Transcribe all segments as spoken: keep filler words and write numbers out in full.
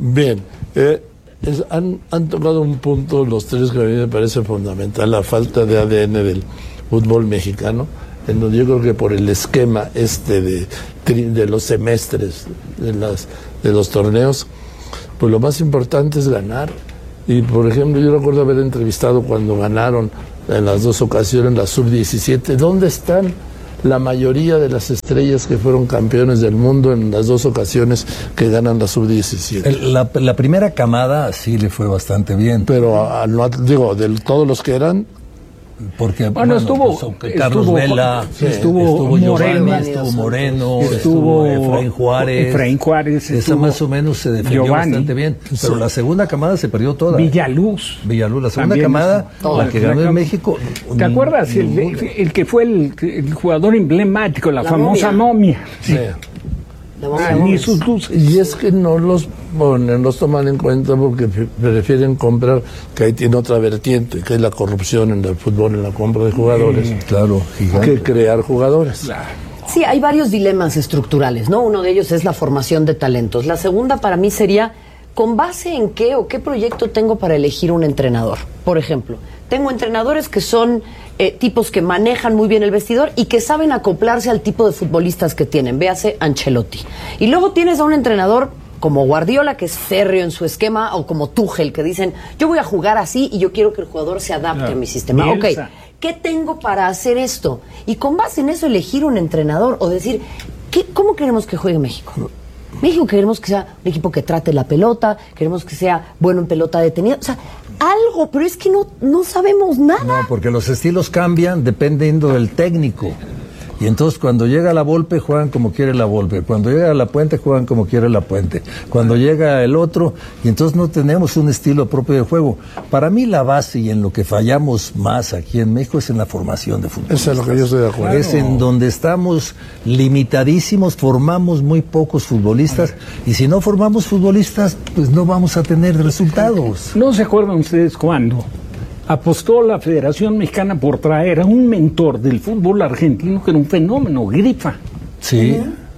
Bien, eh, es, han, han tocado un punto los tres que a mí me parece fundamental, la falta de A D N del fútbol mexicano, en donde yo creo que por el esquema este de, de los semestres de, las, de los torneos, pues lo más importante es ganar. Y por ejemplo, yo recuerdo haber entrevistado cuando ganaron en las dos ocasiones la sub diecisiete, ¿dónde están la mayoría de las estrellas que fueron campeones del mundo en las dos ocasiones que ganan la sub diecisiete? La, la primera camada sí le fue bastante bien. Pero, a, no, digo, de todos los que eran... Porque bueno, bueno estuvo, pues, Carlos estuvo, Vela, sí, estuvo, estuvo Moreno, Giovanni, estuvo Moreno, estuvo, estuvo Efraín Juárez. Efraín Juárez esa estuvo, más o menos se defendió Giovanni, bastante bien. Pero sí. La segunda camada se perdió toda. Villaluz. Villaluz, la segunda camada, la que ganó en México. ¿Te acuerdas? El, el, el que fue el, el jugador emblemático, la, la famosa momia. Sí. Sí. Ah, ni sus luces. Y es que no los ponen, los toman en cuenta porque prefieren comprar, que ahí tiene otra vertiente, que es la corrupción en el fútbol, en la compra de jugadores. Sí, claro, gigante. Que crear jugadores. Claro. Sí, hay varios dilemas estructurales, ¿no? Uno de ellos es la formación de talentos. La segunda para mí sería, ¿con base en qué o qué proyecto tengo para elegir un entrenador? Por ejemplo, tengo entrenadores que son eh, tipos que manejan muy bien el vestidor y que saben acoplarse al tipo de futbolistas que tienen. Véase Ancelotti. Y luego tienes a un entrenador como Guardiola, que es férreo en su esquema, o como Tuchel, que dicen, yo voy a jugar así y yo quiero que el jugador se adapte yeah. a mi sistema. Bielsa. Ok, ¿qué tengo para hacer esto? Y con base en eso elegir un entrenador o decir, ¿qué, ¿cómo queremos que juegue México? México queremos que sea un equipo que trate la pelota, queremos que sea bueno en pelota detenida, o sea, algo, pero es que no, no sabemos nada. No, porque los estilos cambian dependiendo del técnico. Y entonces cuando llega la Volpe juegan como quiere la Volpe, cuando llega la Puente juegan como quiere la Puente, cuando llega el otro, y entonces no tenemos un estilo propio de juego. Para mí la base y en lo que fallamos más aquí en México es en la formación de fútbol. Eso es lo que yo estoy de acuerdo. Es en donde estamos limitadísimos, formamos muy pocos futbolistas, y si no formamos futbolistas, pues no vamos a tener resultados. ¿No se acuerdan ustedes cuándo apostó la Federación Mexicana por traer a un mentor del fútbol argentino que era un fenómeno, Grifa? Sí.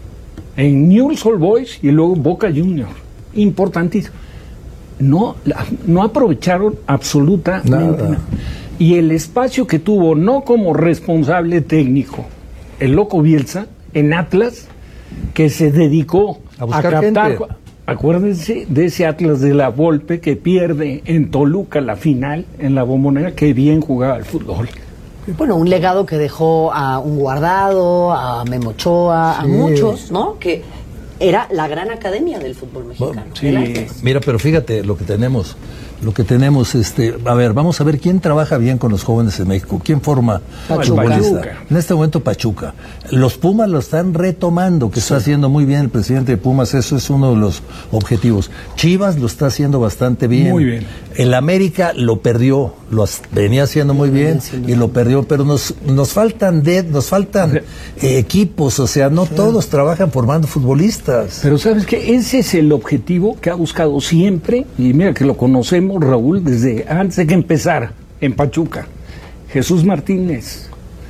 En Newell's Old Boys y luego Boca Juniors. Importantísimo. No, no aprovecharon absolutamente nada. Y el espacio que tuvo, no como responsable técnico, el loco Bielsa, en Atlas, que se dedicó a buscar a captar... gente. Acuérdense de ese Atlas de la Volpe que pierde en Toluca la final en la Bombonera, que bien jugaba el fútbol. Bueno, un legado que dejó a un Guardado, a Memo Ochoa, sí. a muchos, ¿no? Que era la gran academia del fútbol mexicano. Bueno, sí. Mira, pero fíjate lo que tenemos. Lo que tenemos, este, a ver, vamos a ver quién trabaja bien con los jóvenes en México, quién forma futbolista. En este momento Pachuca. Los Pumas lo están retomando, que sí. está haciendo muy bien el presidente de Pumas, eso es uno de los objetivos. Chivas lo está haciendo bastante bien. Muy bien. El América lo perdió, lo venía haciendo muy bien y lo perdió, pero nos nos faltan de, nos faltan eh, equipos, o sea, no sí. todos trabajan formando futbolistas. Pero sabes que ese es el objetivo que ha buscado siempre, y mira que lo conocemos, Raúl, desde antes de que empezara en Pachuca. Jesús Martínez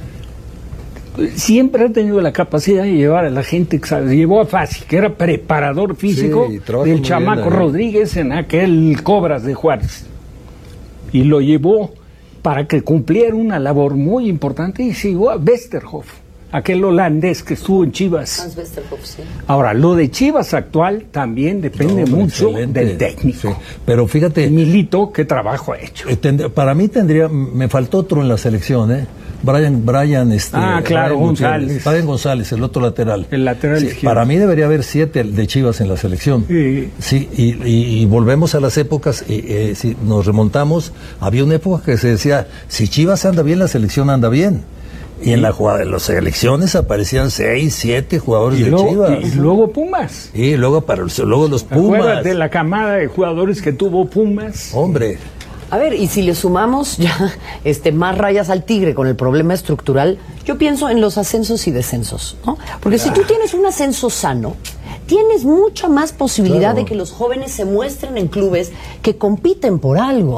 siempre ha tenido la capacidad de llevar a la gente, ¿sabes? Llevó a Fasi, que era preparador físico sí, del chamaco bien, Rodríguez en aquel Cobras de Juárez, y lo llevó para que cumpliera una labor muy importante, y se llevó a Westerhoff, aquel holandés que estuvo en Chivas. Hans Westerhoff, sí. Ahora, lo de Chivas actual también depende no, mucho excelente. del técnico. Sí. Pero fíjate... Milito, ¿qué trabajo ha hecho? Eh, tend- para mí tendría... Me faltó otro en la selección, ¿eh? Brian, Brian, este... Ah, claro, Brian González. Brian González, el otro lateral. El lateral sí, izquierdo. Para mí debería haber siete de Chivas en la selección. Sí. Sí, y, y, y volvemos a las épocas, y, eh, si nos remontamos, había una época que se decía, si Chivas anda bien, la selección anda bien. Y en la jugada de las elecciones aparecían seis, siete jugadores y de luego, Chivas. Y luego Pumas. Y luego para luego los Pumas. Acuérdate de la camada de jugadores que tuvo Pumas. Hombre. A ver, y si le sumamos ya este más rayas al tigre con el problema estructural, yo pienso en los ascensos y descensos, ¿no? Porque ah. si tú tienes un ascenso sano, tienes mucha más posibilidad claro. de que los jóvenes se muestren en clubes que compiten por algo,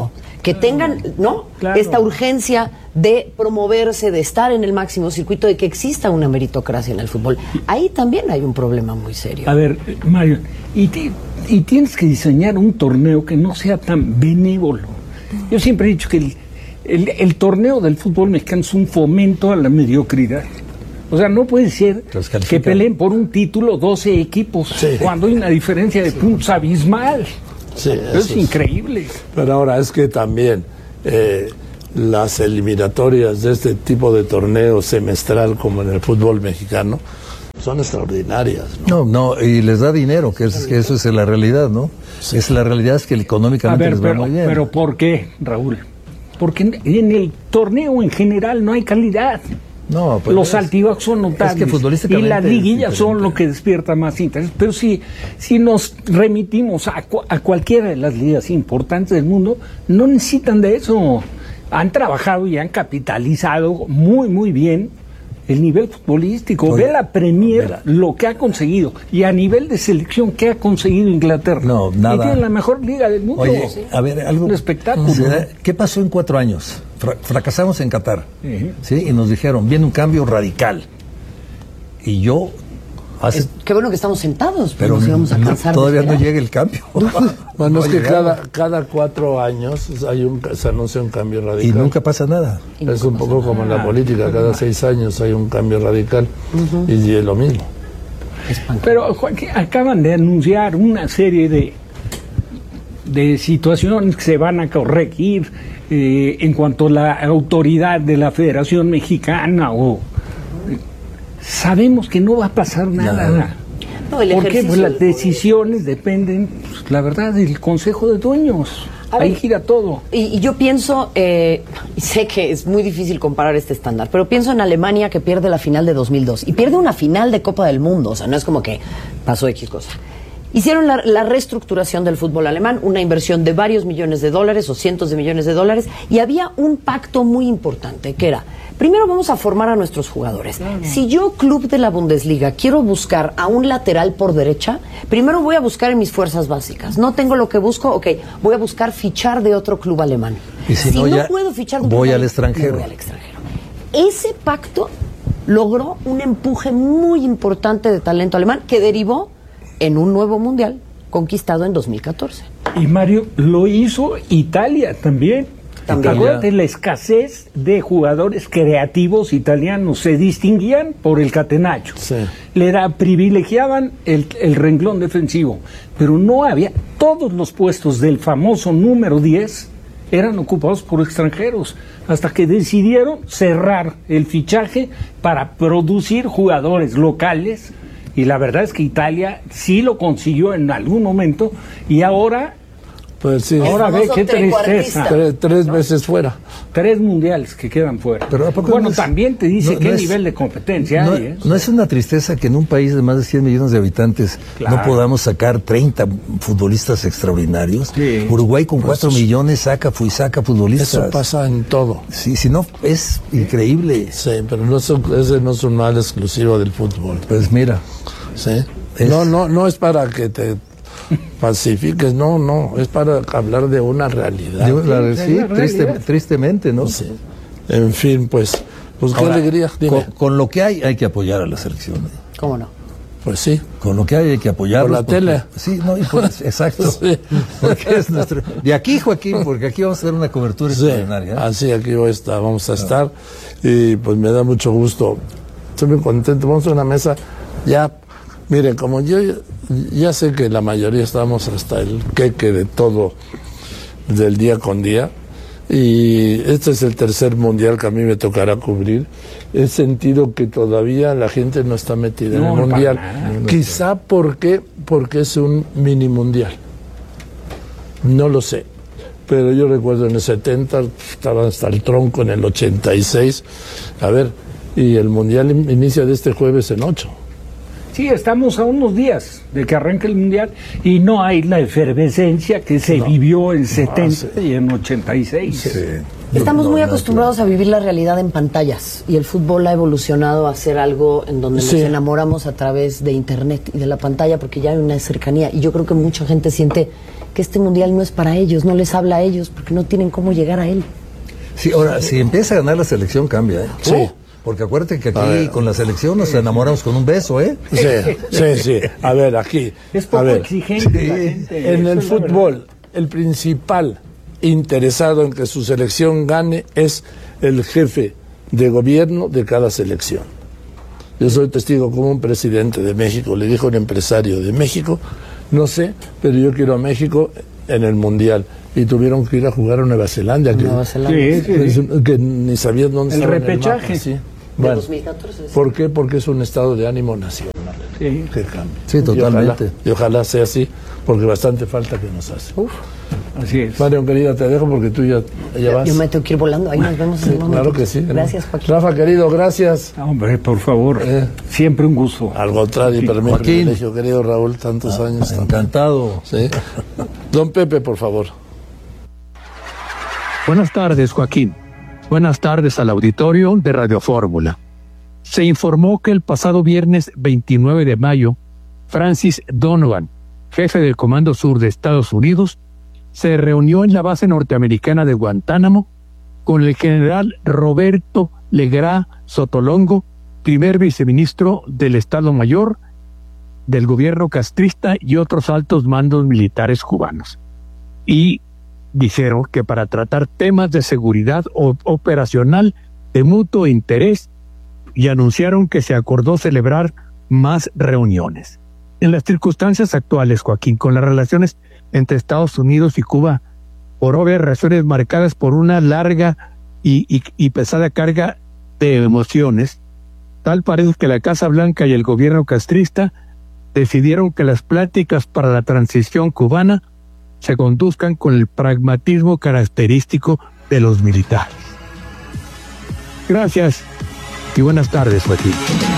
que tengan, ¿no? Claro. Esta urgencia de promoverse, de estar en el máximo circuito, de que exista una meritocracia en el fútbol. Ahí también hay un problema muy serio. A ver, Mario, y, te, y tienes que diseñar un torneo que no sea tan benévolo. Yo siempre he dicho que el, el, el torneo del fútbol mexicano es un fomento a la mediocridad. O sea, no puede ser que peleen por un título doce equipos, sí, cuando hay una diferencia de puntos abismal. Sí, eso es, es increíble. Pero ahora es que también eh, las eliminatorias de este tipo de torneo semestral como en el fútbol mexicano son extraordinarias, ¿no? No, no, y les da dinero, que, es, que eso es la realidad, ¿no? Sí. Es la realidad es que económicamente ver, les va pero, muy bien. Pero ¿por qué, Raúl? Porque en, en el torneo en general no hay calidad. No, pues los altibajos son notables, es que y las liguillas son lo que despierta más interés. Pero si, si nos remitimos a, a cualquiera de las ligas importantes del mundo, no necesitan de eso. Han trabajado y han capitalizado muy, muy bien el nivel futbolístico. Oye, ve la Premier, mira, lo que ha conseguido, y a nivel de selección, ¿qué ha conseguido Inglaterra? No, nada. Y tiene la mejor liga del mundo. Oye, a ver, algo, un espectáculo. ¿Qué pasó en cuatro años? Fra fracasamos en Qatar, uh-huh. ¿sí? Y nos dijeron, viene un cambio radical. Y yo... Hace... Es, qué bueno que estamos sentados, pero nos íbamos a cansar. Todavía no llega el cambio. Bueno, es que cada, cada cuatro años hay un, se anuncia un cambio radical. Y nunca pasa nada. Es un poco como en la política, cada seis años hay un cambio radical, uh-huh. y es lo mismo. Pero acaban de anunciar una serie de, de situaciones que se van a corregir eh, en cuanto a la autoridad de la Federación Mexicana o... Sabemos que no va a pasar nada. nada. No, el porque pues, las decisiones dependen, pues, la verdad, del Consejo de Dueños. A Ahí ver, gira todo. Y, y yo pienso, eh, sé que es muy difícil comparar este estándar, pero pienso en Alemania, que pierde la final de dos mil dos y pierde una final de Copa del Mundo. O sea, no es como que pasó X cosa. Hicieron la, la reestructuración del fútbol alemán, una inversión de varios millones de dólares o cientos de millones de dólares, y había un pacto muy importante que era: primero vamos a formar a nuestros jugadores. Claro. Si yo, club de la Bundesliga, quiero buscar a un lateral por derecha, primero voy a buscar en mis fuerzas básicas. No tengo lo que busco, ok, voy a buscar fichar de otro club alemán. Y si, si no, no ya puedo fichar de un voy, club al extranjero. voy al extranjero. Ese pacto logró un empuje muy importante de talento alemán que derivó en un nuevo mundial conquistado en dos mil catorce. Y Mario, lo hizo Italia también. También. Acuérdate, la escasez de jugadores creativos italianos, se distinguían por el catenaccio. Sí. Le da, privilegiaban el, el renglón defensivo, pero no había, todos los puestos del famoso número diez eran ocupados por extranjeros, hasta que decidieron cerrar el fichaje para producir jugadores locales. Y la verdad es que Italia sí lo consiguió en algún momento, y ahora, pues sí, ahora ve qué tristeza. Tres, tres ¿no? veces fuera. Tres mundiales que quedan fuera. Pero ¿a poco bueno, no es, también te dice no, qué no es, nivel de competencia no, hay. ¿eh? No es una tristeza que en un país de más de cien millones de habitantes claro. no podamos sacar treinta futbolistas extraordinarios. Sí. Uruguay con cuatro pues millones saca y saca futbolistas. Eso pasa en todo. Sí, si no, es increíble. Sí, pero no es, ese no es un mal exclusivo del fútbol. Pues mira. Sí. Es... No, no, no es para que te pacifiques, no, no, es para hablar de una realidad. De una, sí, sí triste, tristemente, ¿no? Sí. En fin, pues, pues Ahora, qué alegría. Con, con lo que hay, hay que apoyar a la selección. ¿Cómo no? Pues sí. Con lo que hay, hay que apoyarlos. Por la porque, tele. Sí, no, y por, exacto. Sí. Porque es nuestro... De aquí, Joaquín, porque aquí vamos a hacer una cobertura sí, extraordinaria. ¿eh? Así, aquí voy a estar, vamos a estar. Y pues me da mucho gusto. Estoy muy contento. Vamos a una mesa ya. Miren, como yo ya sé que la mayoría estamos hasta el queque de todo, del día con día, y este es el tercer mundial que a mí me tocará cubrir, he sentido que todavía la gente no está metida no, en el mundial. Nada, no Quizá porque, porque es un mini mundial. No lo sé. Pero yo recuerdo en el setenta, estaba hasta el tronco en el ochenta y seis. A ver, y el mundial inicia de este jueves en ocho. Sí, estamos a unos días de que arranque el mundial y no hay la efervescencia que se no, vivió en setenta no, sí. y en ochenta y seis. Sí. Estamos no, muy no, acostumbrados no. a vivir la realidad en pantallas y el fútbol ha evolucionado a ser algo en donde Sí. nos enamoramos a través de internet y de la pantalla porque ya hay una cercanía y yo creo que mucha gente siente que este mundial no es para ellos, no les habla a ellos porque no tienen cómo llegar a él. Sí, ahora, si empieza a ganar la selección, cambia, ¿eh? Sí. Oh, porque acuérdate que aquí con la selección nos enamoramos con un beso, ¿eh? Sí, sí, sí. A ver, aquí. Es a poco ver, exigente la gente. en eso el es la fútbol, el principal interesado en que su selección gane es el jefe de gobierno de cada selección. Yo soy testigo como un presidente de México le dijo a un empresario de México, no sé, pero yo quiero a México en el Mundial. Y tuvieron que ir a jugar a Nueva Zelanda, que, Nueva Zelanda. Sí, sí, sí. que, que ni sabían dónde El estaba en repechaje. mapa, sí. De Bueno, dos mil catorce. ¿por qué? Porque es un estado de ánimo nacional. Sí. Que cambie. Sí, totalmente. Y ojalá, y ojalá sea así, porque bastante falta que nos hace. Uf, Así es. Marion, querida, te dejo porque tú ya, ya vas. yo me tengo que ir volando, ahí nos vemos en Sí, un momento. claro que sí. Gracias, Joaquín. Rafa, querido, gracias. Hombre, por favor. Eh. Siempre un gusto. Al contrario, Sí, para mí Joaquín. privilegio, querido Raúl, tantos años. también. Encantado. Sí. Don Pepe, por favor. Buenas tardes, Joaquín. Buenas tardes al auditorio de Radio Fórmula. Se informó que el pasado viernes veintinueve de mayo, Francis Donovan, jefe del Comando Sur de Estados Unidos, se reunió en la base norteamericana de Guantánamo con el general Roberto Legrá Sotolongo, primer viceministro del Estado Mayor del gobierno castrista y otros altos mandos militares cubanos. Y dijeron que para tratar temas de seguridad o- operacional de mutuo interés y anunciaron que se acordó celebrar más reuniones. En las circunstancias actuales, Joaquín, con las relaciones entre Estados Unidos y Cuba, por obvias razones marcadas por una larga y, y, y pesada carga de emociones, tal parece que la Casa Blanca y el gobierno castrista decidieron que las pláticas para la transición cubana se conduzcan con el pragmatismo característico de los militares. Gracias y buenas tardes, Joaquín.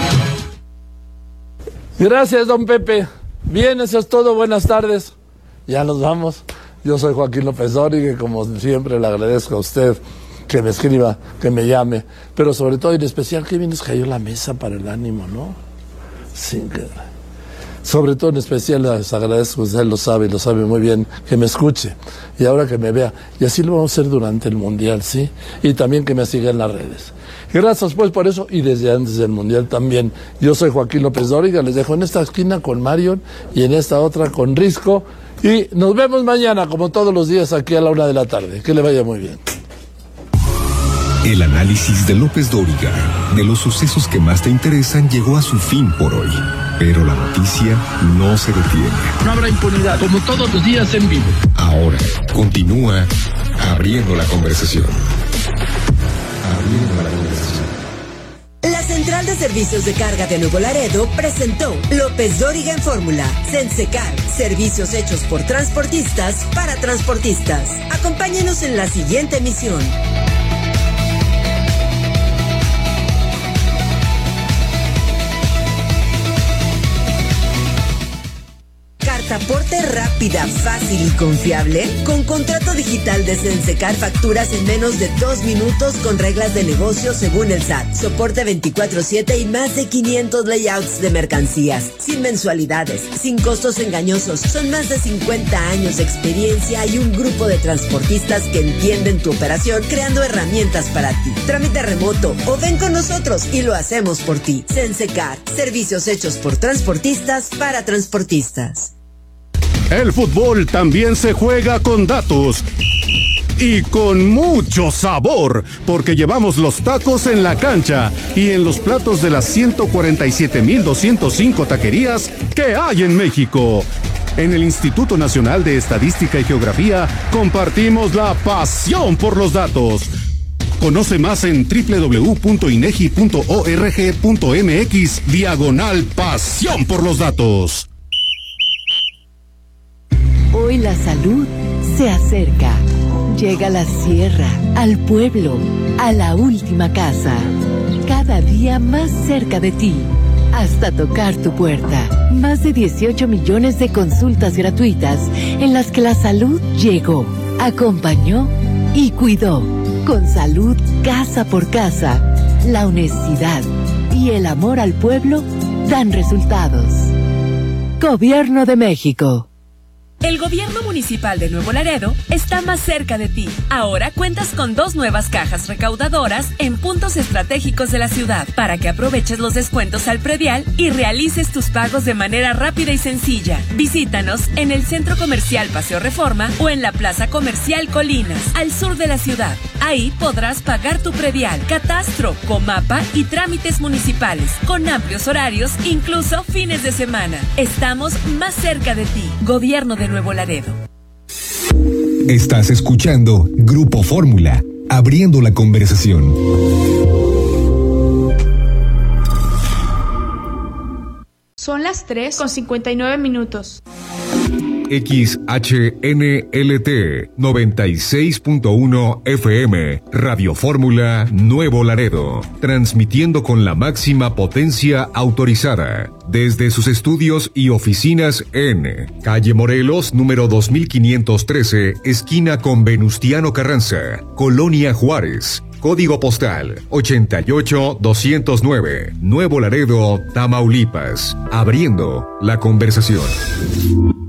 Gracias, don Pepe. Bien, eso es todo. Buenas tardes. Ya nos vamos. Yo soy Joaquín López Dóriga y como siempre le agradezco a usted que me escriba, que me llame, pero sobre todo y en especial que bien nos cayó la mesa para el ánimo, ¿no? Sí, que... Sobre todo en especial les agradezco, usted lo sabe y lo sabe muy bien, que me escuche y ahora que me vea. Y así lo vamos a hacer durante el Mundial, ¿sí? Y también que me siga en las redes. Gracias pues por eso y desde antes del Mundial también. Yo soy Joaquín López Dóriga, les dejo en esta esquina con Marion y en esta otra con Risco. Y nos vemos mañana, como todos los días, aquí a la una de la tarde. Que le vaya muy bien. El análisis de López Dóriga de los sucesos que más te interesan llegó a su fin por hoy. Pero la noticia no se detiene. No habrá impunidad, como todos los días en vivo. Ahora continúa abriendo la conversación. Abriendo la conversación. La Central de Servicios de Carga de Nuevo Laredo presentó López Dóriga en Fórmula. Sensecar, servicios hechos por transportistas para transportistas. Acompáñenos en la siguiente emisión. Cartaporte rápida, fácil y confiable. Con contrato digital de Sensecar, facturas en menos de dos minutos con reglas de negocio según el S A T. Soporte veinticuatro siete y más de quinientos layouts de mercancías. Sin mensualidades, sin costos engañosos. Son más de cincuenta años de experiencia y un grupo de transportistas que entienden tu operación, creando herramientas para ti. Trámite remoto o ven con nosotros y lo hacemos por ti. Sensecar, servicios hechos por transportistas para transportistas. El fútbol también se juega con datos y con mucho sabor, porque llevamos los tacos en la cancha y en los platos de las ciento cuarenta y siete mil doscientos cinco taquerías que hay en México. En el Instituto Nacional de Estadística y Geografía compartimos la pasión por los datos. Conoce más en doble u doble u doble u punto inegi punto org punto mx diagonal pasión por los datos. Hoy la salud se acerca. Llega a la sierra, al pueblo, a la última casa. Cada día más cerca de ti, hasta tocar tu puerta. Más de dieciocho millones de consultas gratuitas en las que la salud llegó, acompañó y cuidó. Con salud casa por casa, la honestidad y el amor al pueblo dan resultados. Gobierno de México. El gobierno municipal de Nuevo Laredo está más cerca de ti. Ahora cuentas con dos nuevas cajas recaudadoras en puntos estratégicos de la ciudad para que aproveches los descuentos al predial y realices tus pagos de manera rápida y sencilla. Visítanos en el Centro Comercial Paseo Reforma o en la Plaza Comercial Colinas, al sur de la ciudad. Ahí podrás pagar tu predial, catastro, comapa y trámites municipales, con amplios horarios, incluso fines de semana. Estamos más cerca de ti. Gobierno de Nuevo Laredo. Estás escuchando Grupo Fórmula, abriendo la conversación. Son las tres con cincuenta y nueve minutos. X H N L T noventa y seis punto uno F M, Radio Fórmula Nuevo Laredo, transmitiendo con la máxima potencia autorizada desde sus estudios y oficinas en Calle Morelos, número dos mil quinientos trece, esquina con Venustiano Carranza, Colonia Juárez. Código postal ochenta y ocho doscientos nueve, Nuevo Laredo, Tamaulipas. Abriendo la conversación.